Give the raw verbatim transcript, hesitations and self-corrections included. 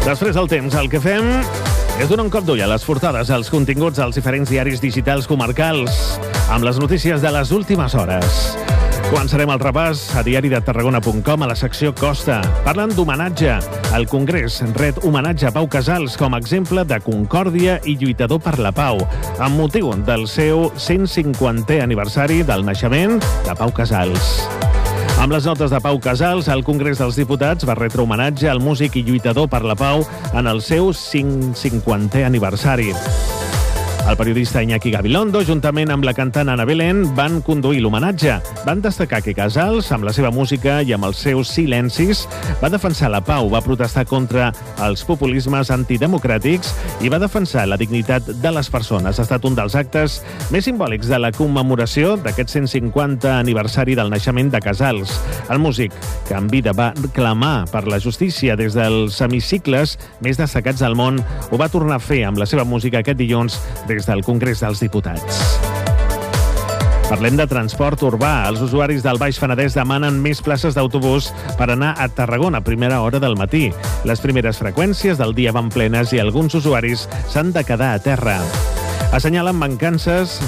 Després del temps, el que fem és donar un cop d'ull a les portades, als continguts dels diferents diaris digitals comarcals, amb les notícies de les últimes hores. Començarem el repàs a diari de tarragona punt com a la secció Costa. Parlen d'homenatge. El Congrés ret homenatge a Pau Casals com a exemple de concòrdia i lluitador per la pau, amb motiu del seu cent cinquantè aniversari del naixement de Pau Casals. Amb les notes de Pau Casals, el Congrés dels Diputats va retre homenatge al músic i lluitador per la pau en el seu cent cinquantè aniversari. El periodista Iñaki Gabilondo, juntament amb la cantant Ana Belén, van conduir l'homenatge. Van destacar que Casals, amb la seva música i amb els seus silencis, va defensar la pau, va protestar contra els populismes antidemocràtics i va defensar la dignitat de les persones. Ha estat un dels actes més simbòlics de la commemoració d'aquest cent cinquantè aniversari del naixement de Casals. El músic, que en vida va clamar per la justícia des dels hemicicles més destacats del món, ho va tornar a fer amb la seva música aquest dilluns des del Congrés dels Diputats. Parlem de transport urbà. Els usuaris del Baix Penedès demanen més places d'autobús per anar a Tarragona a primera hora del matí. Les primeres freqüències del dia van plenes i alguns usuaris s'han de quedar a terra. Assenyalen mancances